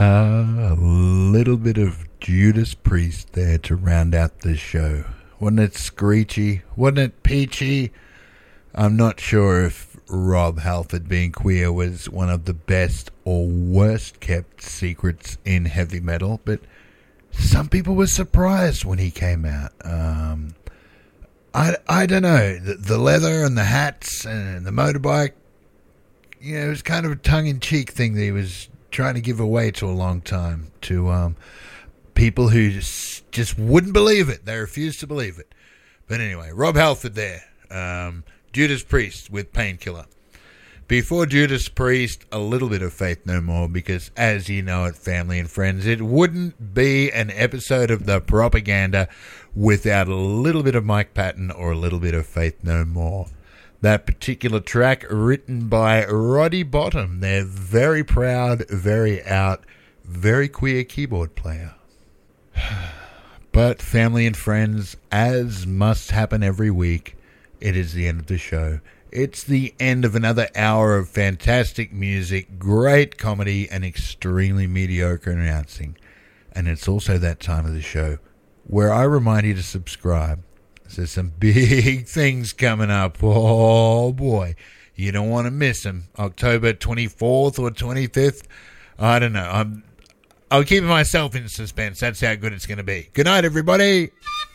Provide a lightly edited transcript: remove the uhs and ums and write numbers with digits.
A little bit of Judas Priest there to round out the show. Wasn't it screechy? Wasn't it peachy? I'm not sure if Rob Halford being queer was one of the best or worst kept secrets in heavy metal, but some people were surprised when he came out. I don't know. The leather and the hats and the motorbike, it was kind of a tongue-in-cheek thing that he was trying to give away to a long time to people who just wouldn't believe it. They refused to believe it. But anyway, Rob Halford there. Judas Priest with Painkiller. Before Judas Priest, a little bit of Faith No More, because as you know it, family and friends, it wouldn't be an episode of The Propaganda without a little bit of Mike Patton or a little bit of Faith No More. That particular track written by Roddy Bottom, their very proud, very out, very queer keyboard player. But family and friends, as must happen every week, it is the end of the show. It's the end of another hour of fantastic music, great comedy, and extremely mediocre announcing. And it's also that time of the show where I remind you to subscribe. There's some big things coming up. Oh, boy. You don't want to miss them. October 24th or 25th. I don't know. I'll keep myself in suspense. That's how good it's going to be. Good night, everybody.